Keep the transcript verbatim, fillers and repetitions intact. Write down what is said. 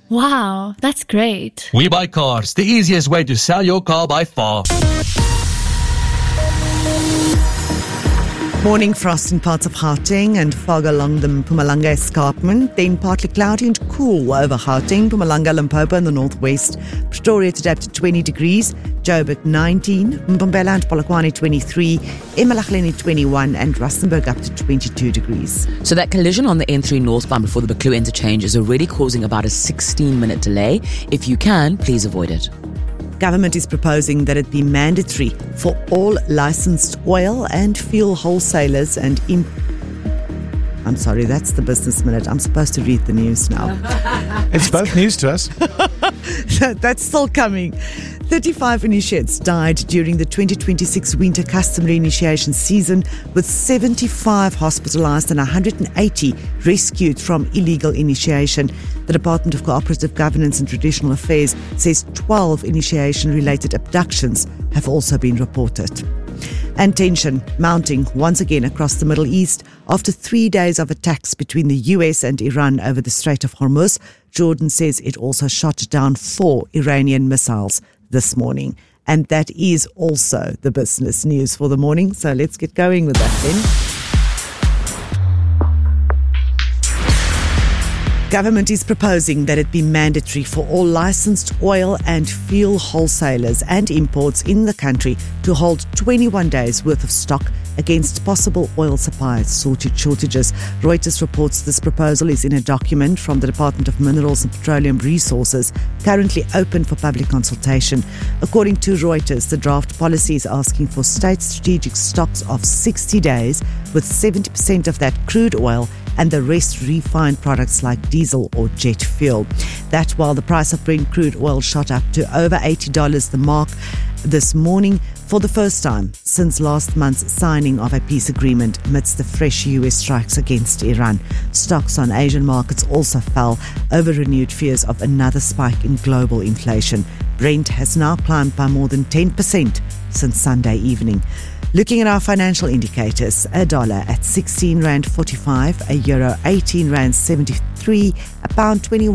Wow, that's great. We Buy Cars, the easiest way to sell your car by far. Morning frost in parts of Gauteng and fog along the Mpumalanga escarpment, then partly cloudy and cool over Gauteng, Mpumalanga, Limpopo and the northwest. Pretoria today up to twenty degrees, Joburg nineteen, Mbombela and Polokwane twenty-three, eMalahleni twenty-one and Rustenburg up to twenty-two degrees. So that collision on the N three northbound before the Buccleuch interchange is already causing about a sixteen minute delay. If you can, please avoid it. Government is proposing that it be mandatory for all licensed oil and fuel wholesalers and imp- I'm sorry, that's the business minute. I'm supposed to read the news now. It's both news to us. That's still coming. thirty-five initiates died during the twenty twenty-six winter customary initiation season, with seventy-five hospitalized and one hundred eighty rescued from illegal initiation. The Department of Cooperative Governance and Traditional Affairs says twelve initiation-related abductions have also been reported. And tension mounting once again across the Middle East after three days of attacks between the U S and Iran over the Strait of Hormuz. Jordan says it also shot down four Iranian missiles this morning. And that is also the business news for the morning. So let's get going with that then. Government is proposing that it be mandatory for all licensed oil and fuel wholesalers and imports in the country to hold twenty-one days worth of stock against possible oil supply shortages. Reuters reports this proposal is in a document from the Department of Minerals and Petroleum Resources, currently open for public consultation. According to Reuters, the draft policy is asking for state strategic stocks of sixty days, with seventy percent of that crude oil and the rest refined products like diesel or jet fuel. That while the price of Brent crude oil shot up to over eighty dollars the mark this morning for the first time since last month's signing of a peace agreement amidst the fresh U S strikes against Iran. Stocks on Asian markets also fell over renewed fears of another spike in global inflation. Brent has now climbed by more than ten percent since Sunday evening. Looking at our financial indicators, a dollar at sixteen rand forty-five, a euro eighteen rand seventy-three, a pound twenty-one